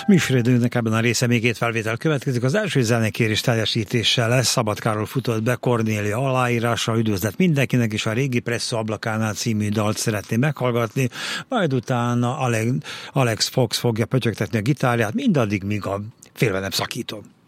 Műsoridőnek ebben a része még 2 felvétel következik. Az első zenekérés teljesítéssel lesz. Szabad Károly futott be Kornélia aláírása, üdvözlet mindenkinek, és a Régi Presszó ablakánál című dalt szeretné meghallgatni, majd utána Alex Fox fogja pötyögtetni a gitárját, mindaddig, míg a félve nem szakítom.